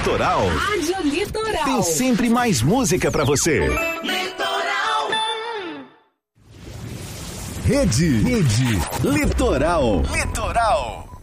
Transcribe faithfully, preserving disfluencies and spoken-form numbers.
Litoral. Rádio Litoral. Tem sempre mais música pra você. Litoral. Rede. Rede. Litoral. Litoral.